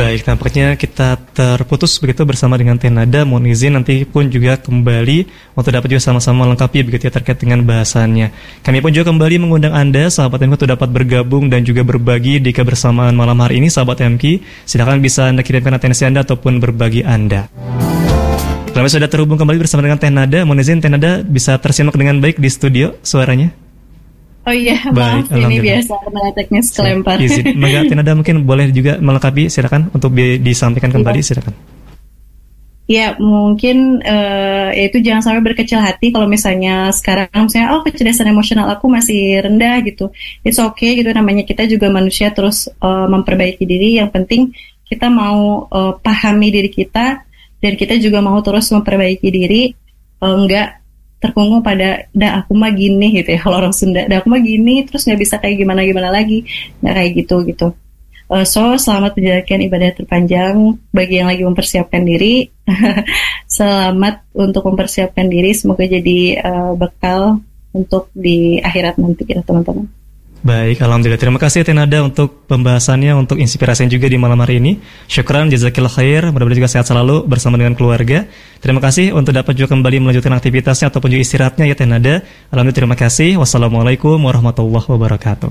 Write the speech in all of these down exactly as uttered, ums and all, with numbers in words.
Baik, tampaknya kita terputus begitu bersama dengan Teh Nada. Mohon izin nanti pun juga kembali untuk dapat juga sama-sama melengkapi begitu ya terkait dengan bahasannya. Kami pun juga kembali mengundang Anda, sahabat M Q, untuk dapat bergabung dan juga berbagi di kebersamaan malam hari ini, sahabat M Q. Silakan bisa Anda kirimkan atensi Anda ataupun berbagi Anda. Kami sudah terhubung kembali bersama dengan Teh Nada. Mohon izin Teh Nada bisa tersimak dengan baik di studio suaranya. Oh iya, baik, maaf ini biasa karena teknis kelempar. Izin, Mbak Tinada mungkin boleh juga melengkapi, silakan untuk bi- disampaikan kembali, silakan. Ya, mungkin uh, ya itu jangan sampai berkecil hati kalau misalnya sekarang misalnya oh kecerdasan emosional aku masih rendah gitu. It's okay gitu, namanya kita juga manusia terus uh, memperbaiki diri. Yang penting kita mau uh, pahami diri kita dan kita juga mau terus memperbaiki diri, uh, enggak terkungkung pada dah aku mah gini gitu ya, kalau orang Sunda dah aku mah gini terus nggak bisa kayak gimana gimana lagi, nggak kayak gitu gitu. Uh, so selamat menjalankan ibadah terpanjang bagi yang lagi mempersiapkan diri. Selamat untuk mempersiapkan diri, semoga jadi uh, bekal untuk di akhirat nanti ya teman-teman. Baik, alhamdulillah. Terima kasih Teh Nada untuk pembahasannya, untuk inspirasinya juga di malam hari ini. Syukran, jazakillah khair. Mudah-mudahan juga sehat selalu bersama dengan keluarga. Terima kasih untuk dapat juga kembali melanjutkan aktivitasnya ataupun juga istirahatnya ya Teh Nada. Alhamdulillah, terima kasih. Wassalamualaikum warahmatullahi wabarakatuh.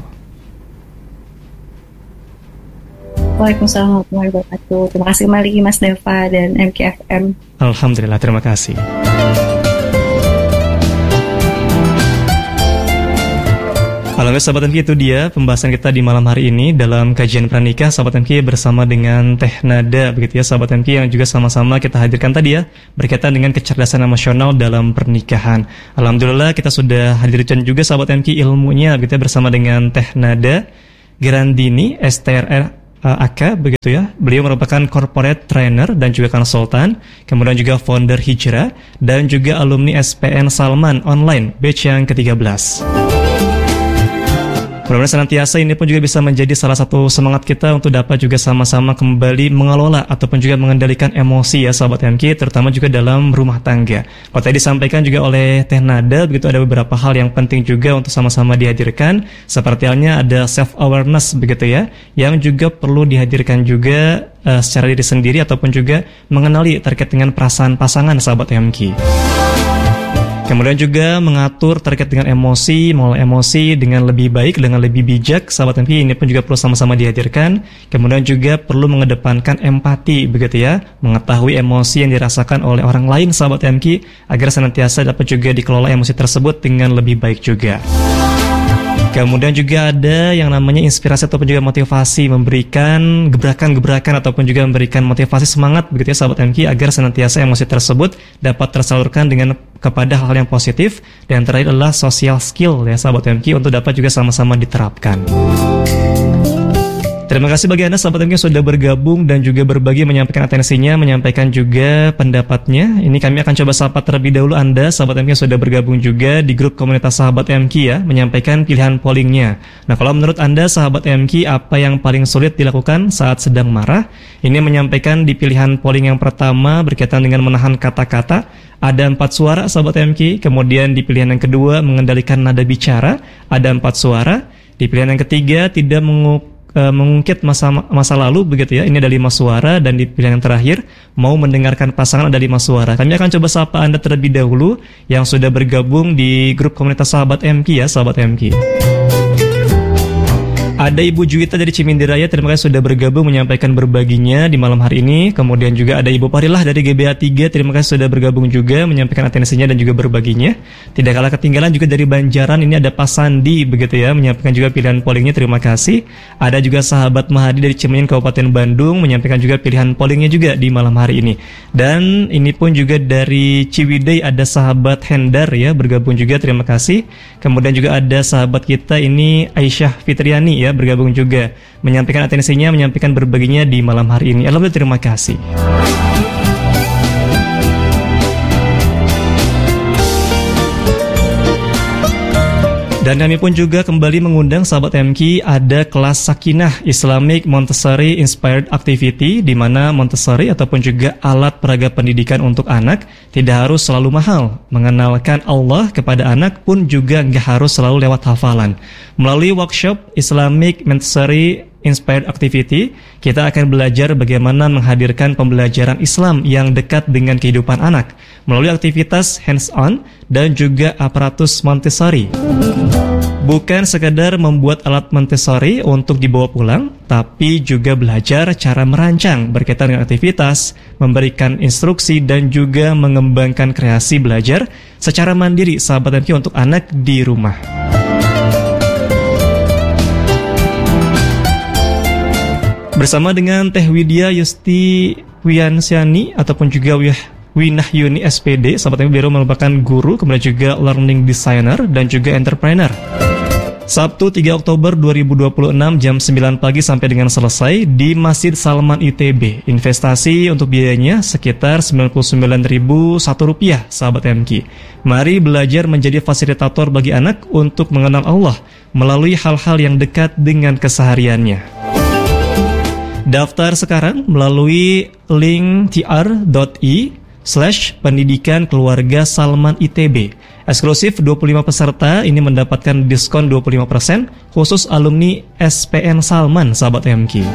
Waalaikumsalam warahmatullahi wabarakatuh. Terima kasih kembali Mas Deva dan M K F M. Alhamdulillah, terima kasih. Alhamdulillah sahabat M K, itu dia pembahasan kita di malam hari ini dalam kajian pranikah sahabat M K bersama dengan Teh Nada begitu ya sahabat M K, yang juga sama-sama kita hadirkan tadi ya berkaitan dengan kecerdasan emosional dalam pernikahan. Alhamdulillah kita sudah hadirkan juga sahabat M K ilmunya begitu ya bersama dengan Teh Nada Girandini S T R R A K begitu ya. Beliau merupakan corporate trainer dan juga konsultan, kemudian juga founder Hijrah dan juga alumni S P N Salman Online batch yang ke tiga belas. Mudah-mudahan senantiasa ini pun juga bisa menjadi salah satu semangat kita untuk dapat juga sama-sama kembali mengelola ataupun juga mengendalikan emosi ya sahabat M K, terutama juga dalam rumah tangga. Kalau tadi disampaikan juga oleh Teh Nada, begitu ada beberapa hal yang penting juga untuk sama-sama dihadirkan. Seperti halnya ada self-awareness begitu ya, yang juga perlu dihadirkan juga uh, secara diri sendiri ataupun juga mengenali terkait dengan perasaan pasangan sahabat M K. Kemudian juga mengatur terkait dengan emosi, mengelola emosi dengan lebih baik, dengan lebih bijak. Sahabat M P, ini pun juga perlu sama-sama dihadirkan. Kemudian juga perlu mengedepankan empati, begitu ya. Mengetahui emosi yang dirasakan oleh orang lain, sahabat M P, agar senantiasa dapat juga dikelola emosi tersebut dengan lebih baik juga. Kemudian juga ada yang namanya inspirasi ataupun juga motivasi, memberikan gebrakan-gebrakan ataupun juga memberikan motivasi semangat begitu ya sahabat M K, agar senantiasa emosi tersebut dapat tersalurkan dengan kepada hal yang positif. Dan terakhir adalah social skill ya sahabat M K, untuk dapat juga sama-sama diterapkan. Terima kasih bagi Anda sahabat M K yang sudah bergabung dan juga berbagi, menyampaikan atensinya, menyampaikan juga pendapatnya. Ini kami akan coba sapa terlebih dahulu Anda sahabat M K yang sudah bergabung juga di grup komunitas sahabat M K ya, menyampaikan pilihan pollingnya. Nah, kalau menurut Anda sahabat M K, apa yang paling sulit dilakukan saat sedang marah? Ini menyampaikan di pilihan polling yang pertama berkaitan dengan menahan kata-kata. Ada empat suara sahabat M K. Kemudian di pilihan yang kedua mengendalikan nada bicara, ada empat suara. Di pilihan yang ketiga tidak mengu mengungkit masa masa lalu begitu ya, ini ada lima suara. Dan di pilihan yang terakhir mau mendengarkan pasangan ada lima suara. Kami akan coba sapa Anda terlebih dahulu yang sudah bergabung di grup komunitas sahabat M K ya sahabat M K. Ada Ibu Juwita dari Cimindiraya, terima kasih sudah bergabung menyampaikan berbaginya di malam hari ini. Kemudian juga ada Ibu Parilah dari G B A tiga, terima kasih sudah bergabung juga menyampaikan atensinya dan juga berbaginya. Tidak kalah ketinggalan juga dari Banjaran, ini ada Pak Sandi begitu ya, menyampaikan juga pilihan pollingnya, terima kasih. Ada juga sahabat Mahadi dari Cimenyan Kabupaten Bandung, menyampaikan juga pilihan pollingnya juga di malam hari ini. Dan ini pun juga dari Ciwidey ada sahabat Hendar ya, bergabung juga, terima kasih. Kemudian juga ada sahabat kita ini Aisyah Fitriani ya, bergabung juga menyampaikan atensinya, menyampaikan berbaginya di malam hari ini. Alhamdulillah, terima kasih. Dan kami pun juga kembali mengundang sahabat M K, ada kelas Sakinah Islamic Montessori Inspired Activity, di mana Montessori ataupun juga alat peraga pendidikan untuk anak tidak harus selalu mahal. Mengenalkan Allah kepada anak pun juga nggak harus selalu lewat hafalan. Melalui workshop Islamic Montessori Inspired Activity, kita akan belajar bagaimana menghadirkan pembelajaran Islam yang dekat dengan kehidupan anak melalui aktivitas hands-on dan juga aparatus Montessori. Bukan sekadar membuat alat Montessori untuk dibawa pulang, tapi juga belajar cara merancang berkaitan dengan aktivitas, memberikan instruksi, dan juga mengembangkan kreasi belajar secara mandiri sahabat M Q untuk anak di rumah. Bersama dengan Teh Widya Yusti Wiansyani ataupun juga Wih Winahyuni S P D, sahabat M Q, beliau merupakan guru, kemudian juga learning designer dan juga entrepreneur. Sabtu tiga Oktober dua ribu dua puluh enam jam sembilan pagi sampai dengan selesai di Masjid Salman I T B. Investasi untuk biayanya sekitar sembilan puluh sembilan ribu satu rupiah, sahabat M Q. Mari belajar menjadi fasilitator bagi anak untuk mengenal Allah melalui hal-hal yang dekat dengan kesehariannya. Daftar sekarang melalui link tr.i slash pendidikan keluarga Salman I T B. Eksklusif dua puluh lima peserta ini mendapatkan diskon dua puluh lima persen khusus alumni S P N Salman, sahabat M Q.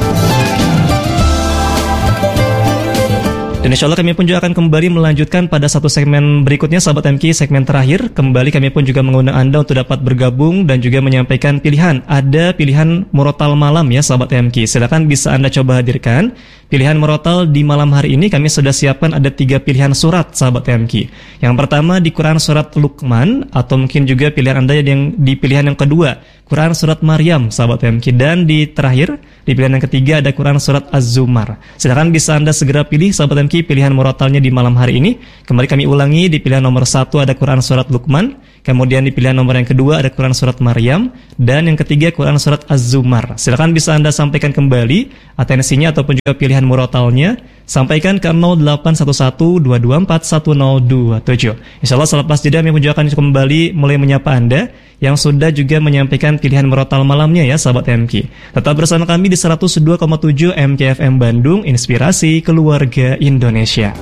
Dan insya Allah kami pun juga akan kembali melanjutkan pada satu segmen berikutnya, sahabat M Q, segmen terakhir. Kembali kami pun juga mengundang Anda untuk dapat bergabung dan juga menyampaikan pilihan. Ada pilihan murotal malam ya, sahabat M Q. Silakan bisa Anda coba hadirkan pilihan murotal di malam hari ini. Kami sudah siapkan ada tiga pilihan surat, sahabat M Q. Yang pertama di Quran surat Luqman, atau mungkin juga pilihan Anda yang di pilihan yang kedua Quran surat Maryam, sahabat M Q. Dan di terakhir di pilihan yang ketiga ada Quran surat Az-Zumar. Silakan bisa Anda segera pilih, sahabat M Q, pilihan murotalnya di malam hari ini. Kembali kami ulangi, di pilihan nomor satu ada Quran surat Luqman, kemudian di pilihan nomor yang kedua ada Quran surat Maryam, dan yang ketiga Quran surat Az-Zumar. Silakan bisa Anda sampaikan kembali atensinya ataupun juga pilihan murotalnya. Sampaikan ke nol delapan satu satu dua dua empat satu nol dua tujuh. Insyaallah selepas jeda kami juga akan kembali mulai menyapa Anda yang sudah juga menyampaikan pilihan murotal malamnya ya, sahabat M Q. Tetap bersama kami di seratus dua koma tujuh M K F M Bandung, Inspirasi Keluarga Indonesia.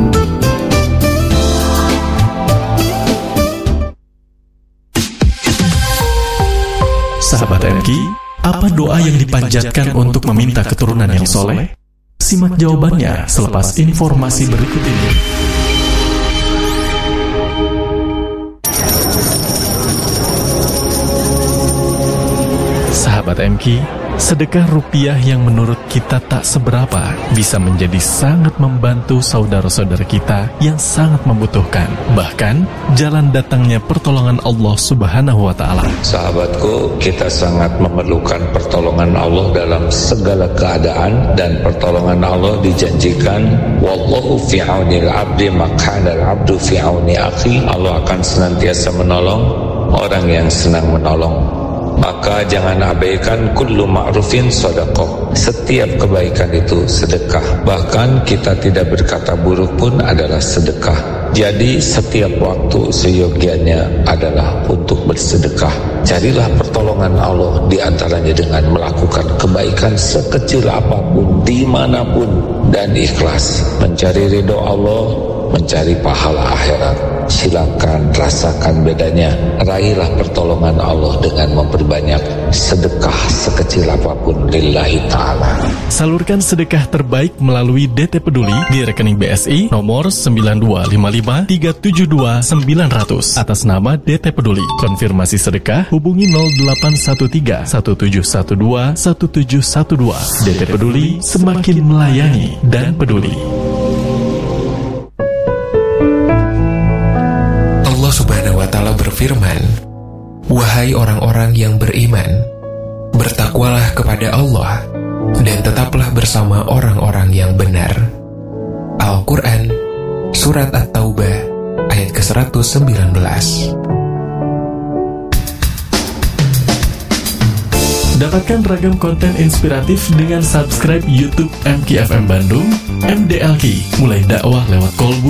Sahabat M Q, apa doa yang dipanjatkan untuk meminta keturunan yang soleh? Simak jawabannya selepas informasi berikut ini. Sahabat M Q, sedekah rupiah yang menurut kita tak seberapa bisa menjadi sangat membantu saudara-saudara kita yang sangat membutuhkan. Bahkan, jalan datangnya pertolongan Allah Subhanahu wa Ta'ala. Sahabatku, kita sangat memerlukan pertolongan Allah dalam segala keadaan, dan pertolongan Allah dijanjikan, wallahu fi aunil abdi makanal abdu fi auni akhi. Allah akan senantiasa menolong orang yang senang menolong. Maka jangan abaikan kullu ma'rufin sedekah. Setiap kebaikan itu sedekah. Bahkan kita tidak berkata buruk pun adalah sedekah. Jadi setiap waktu seyogianya adalah untuk bersedekah. Carilah pertolongan Allah di antaranya dengan melakukan kebaikan sekecil apapun, dimanapun, dan ikhlas. Mencari ridho Allah, mencari pahala akhirat. Silakan rasakan bedanya. Raihlah pertolongan Allah dengan memperbanyak sedekah sekecil apapun lillahi ta'ala. Salurkan sedekah terbaik melalui D T Peduli di rekening B S I nomor sembilan dua lima lima tiga tujuh dua sembilan nol nol atas nama D T Peduli. Konfirmasi sedekah hubungi nol delapan satu tiga satu tujuh satu dua satu tujuh satu dua. D T Peduli, semakin melayani dan peduli. Allah Subhanahu wa Ta'ala berfirman, wahai orang-orang yang beriman, bertakwalah kepada Allah dan tetaplah bersama orang-orang yang benar. Al-Quran Surat At-Taubah ayat ke seratus sembilan belas. Dapatkan ragam konten inspiratif dengan subscribe YouTube M K F M Bandung, M D L Q, mulai dakwah lewat kolbu